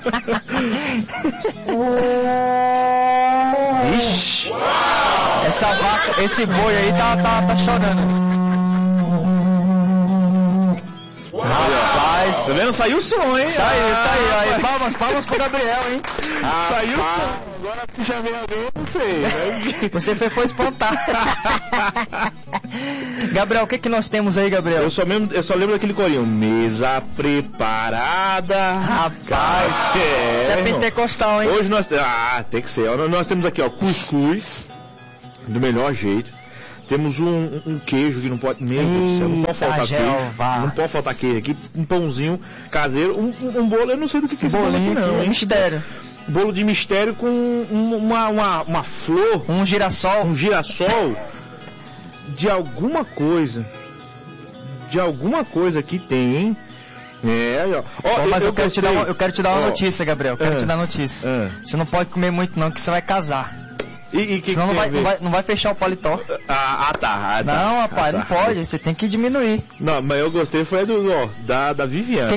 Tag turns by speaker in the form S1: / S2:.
S1: Ixi, essa vaca, esse boi aí tá chorando. Rapaz,
S2: tá vendo? Saiu o som, hein?
S1: Saiu. Aí, palmas pro Gabriel, hein?
S2: Saiu o som. Agora se chamei alguém, não sei.
S1: Você foi espantar. Gabriel, o que nós temos aí, Gabriel?
S2: Eu só lembro daquele corinho. Mesa preparada.
S1: Rapaz, isso é pentecostal, hein?
S2: Hoje nós... tem que ser. Nós temos aqui, ó, cuscuz. Do melhor jeito. Temos um queijo que não pode... Meu Deus do céu, não pode faltar queijo. Não pode faltar queijo aqui. Um pãozinho caseiro. Um bolo, eu não sei do que é esse bolinho aqui, não.
S1: Um mistério.
S2: Bolo de mistério com uma flor.
S1: Um girassol.
S2: Um girassol. De alguma coisa. De alguma coisa que tem, hein?
S1: Mas eu quero te dar uma notícia, Gabriel. Eu quero te dar uma notícia. Você não pode comer muito não, que você vai casar. Senão não vai fechar o paletó.
S2: Tá.
S1: Não, rapaz, não pode. Você tem que diminuir.
S2: Não, mas eu gostei foi da Viviane.